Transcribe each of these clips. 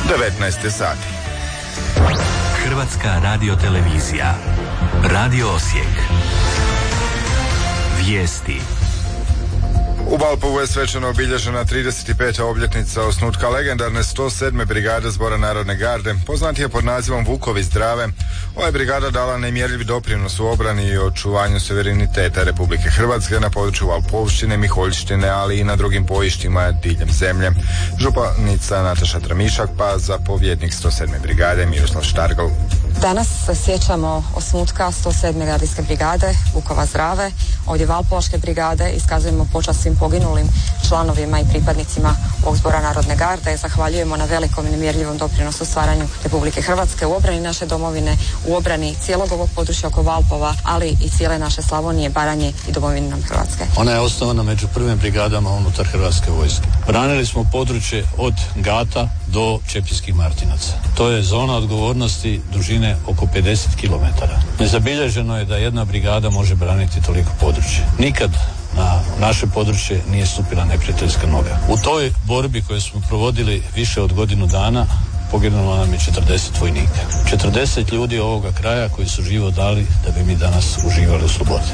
19 sati. Hrvatska radiotelevizija. Radio Osijek. Vijesti. U Valpovu je svečano obilježena 35. obljetnica osnutka legendarne 107. brigade Zbora narodne garde, poznatije pod nazivom Vukovi zdrave. Ova je brigada dala nemjerljiv doprinos u obrani i očuvanju suvereniteta Republike Hrvatske na području Valpovštine, Miholjštine, ali i na drugim bojištima diljem zemlje. Županica Nataša Tramišak, pa zapovjednik 107. brigade Miroslav Štargal. Danas se sjećamo osnutka 107. gardijske brigade Vukova zdrave. Ovdje Valpovaške brigade iskazujemo počast svim poginulim članovima i pripadnicima ovog Zbora narodne garde. Zahvaljujemo na velikom i nemjerljivom doprinosu stvaranju Republike Hrvatske u obrani naše domovine, u obrani cijelog ovog područja oko Valpova, ali i cijele naše Slavonije, Baranje i domovine nam Hrvatske. Ona je osnovana među prvim brigadama unutar Hrvatske vojske. Branili smo područje od Gata do Čepijskih Martinaca. To je zona odgovornosti dužine oko 50 km. Nezabilježeno je da jedna brigada može braniti toliko područje. Nikad na naše područje nije stupila neprijateljska noga. U toj borbi koju smo provodili više od godinu dana poginulo nam je 40 vojnika. 40 ljudi ovoga kraja koji su život dali da bi mi danas uživali u slobodi.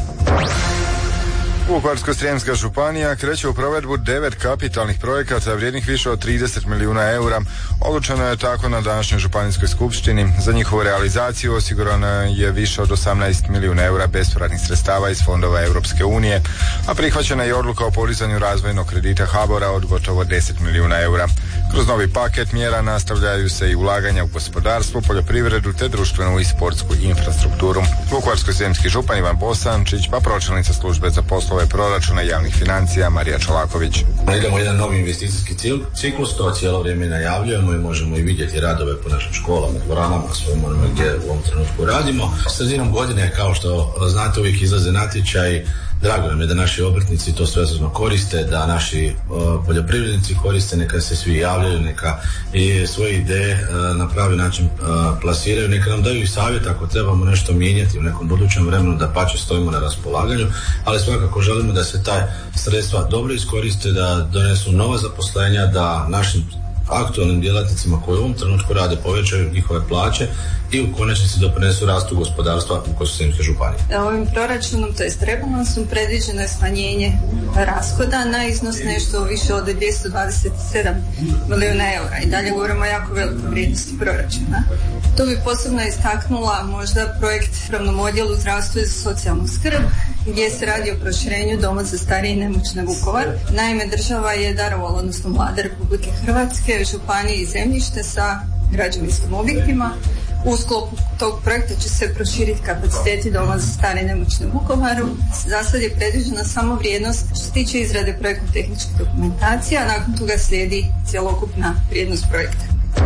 Vukovarsko-srijemska županija kreće u provedbu 9 kapitalnih projekata vrijednih više od 30 milijuna eura. Odlučeno je tako na današnjoj županijskoj skupštini. Za njihovu realizaciju osigurano je više od 18 milijuna eura bespovratnih sredstava iz fondova Europske unije, a prihvaćena je odluka o podizanju razvojnog kredita HBOR-a od gotovo 10 milijuna eura. Kroz novi paket mjera nastavljaju se i ulaganja u gospodarstvo, poljoprivredu te društvenu i sportsku infrastrukturu. Vukovarsko-srijemski župan Ivan Bosančić, pa pročelnica službe za poslove proračuna i javnih financija Marija Čolaković. Idemo jedan novi investicijski ciklus, to cijelo vrijeme najavljujemo i možemo i vidjeti radove po našim školama, dvoranama, svojim onome gdje u ovom trenutku radimo. Sredinom godine, kao što znate, uvijek izlaze natječaj. Drago nam je da naši obrtnici to svesrdno koriste, da naši poljoprivrednici koriste, neka se svi javljaju, neka i svoje ideje na pravi način plasiraju, neka nam daju i savjet ako trebamo nešto mijenjati u nekom budućem vremenu, da pače stojimo na raspolaganju, ali svakako želimo da se taj sredstva dobro iskoriste, da donesu nova zaposlenja, da našim aktualnim djelatnicima koji u ovom trenutku rade povećaju njihove plaće i u konačnici doprinesu rastu gospodarstva Vukovarsko-srijemske županije. Ovim proračunom, to jest rebalansom, predviđeno je smanjenje rashoda na iznos nešto više od 227 milijuna eura. I dalje govorimo o jako velikoj vrijednosti proračuna. Tu bi posebno istaknula možda projekt u Upravnom odjelu zdravstva i socijalnu skrb, gdje se radi o proširenju Doma za starije i nemoćne Vukovar. Naime, država je darovala, odnosno Vlada Republike Hrvatske, županiji i zemljište sa građevinskim objektima. U sklopu tog projekta će se proširiti kapaciteti Doma za stare i nemoćne Vukovaru. Za sad je predviđena samo vrijednost što se tiče izrade projektno-tehničke dokumentacije, a nakon toga slijedi cjelokupna vrijednost projekta.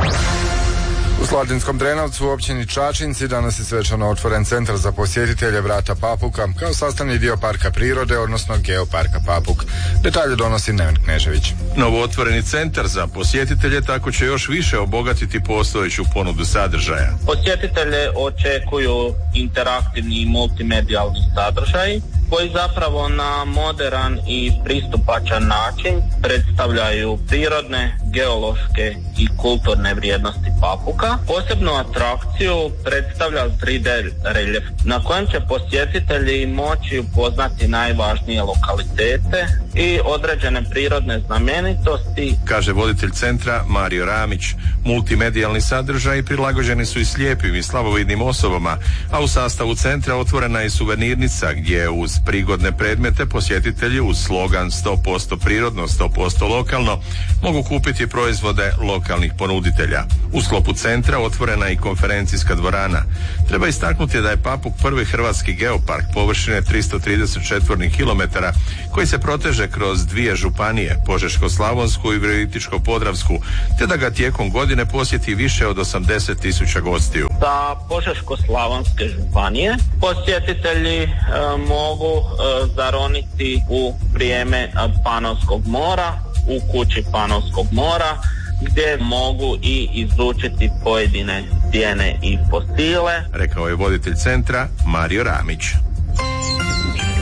U Slatinskom Drenovcu u općini Čačinci danas je svečano otvoren centar za posjetitelje Vrata Papuka kao sastavni dio parka prirode, odnosno Geoparka Papuk. Detalje donosi Neven Knežević. Novootvoreni centar za posjetitelje tako će još više obogatiti postojeću ponudu sadržaja. Posjetitelje očekuju interaktivni i multimedijalni sadržaj koji zapravo na moderan i pristupačan način predstavljaju prirodne, geološke i kulturne vrijednosti Papuka. Posebnu atrakciju predstavlja 3D reljef na kojem će posjetitelji moći upoznati najvažnije lokalitete i određene prirodne znamenitosti, kaže voditelj centra Mario Ramić. Multimedijalni sadržaji prilagođeni su i slijepim i slabovidnim osobama, a u sastavu centra otvorena je suvenirnica gdje uz prigodne predmete posjetitelji uz slogan 100% prirodno, 100% lokalno mogu kupiti proizvode lokalnih ponuditelja. U sklopu centra otvorena je i konferencijska dvorana. Treba istaknuti da je Papuk prvi hrvatski geopark površine 330 km koji se proteže kroz dvije županije, Požeško-slavonsku i Virovitičko-podravsku, te da ga tijekom godine posjeti više od 80.000 gostiju. Sa Požeško-slavonske županije posjetitelji mogu zaroniti u vrijeme Panonskog mora, u kući Panonskog mora, gdje mogu i izučiti pojedine stijene i fosile, rekao je voditelj centra Mario Ramić.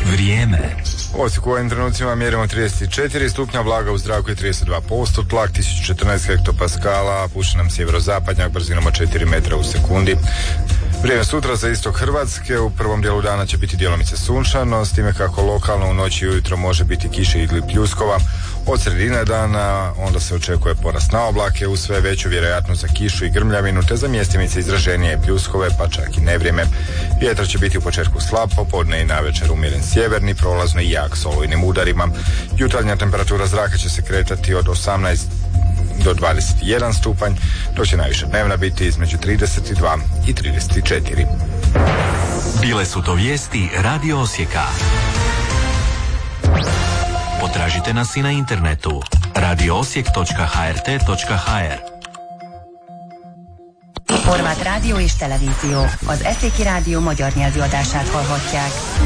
Vrijeme. U Osijeku u ovim trenucima mjerimo 34 stupnja, vlaga u zraku je 32%, tlak 1014 hektopaskala, puše nam sjeverozapadnjak brzinom od 4 metra u sekundi. Vrijeme sutra za istok Hrvatske, u prvom dijelu dana će biti djelomice sunčano, s time kako lokalno u noći i ujutro može biti kiše ili pljuskova. Od sredine dana onda se očekuje porast na oblake uz sve veću vjerojatnost za kišu i grmljavinu, te za mjestimice izraženije pljuskove, pa čak i nevrijeme. Vjetar će biti u početku slab, popodne i navečer umjeren sjeverni, prolazno i jak s olujnim udarima. Jutarnja temperatura zraka će se kretati od 18 do 21 stupanj, dok će najviša dnevna biti između 32 i 34. Bile su to vijesti Radio Osijeka. Potražite nas i na internetu radioosijek.hrt.hr. Horváth Rádió és Televízió, az Eszéki Rádió magyar nyelvű adását hallhatják.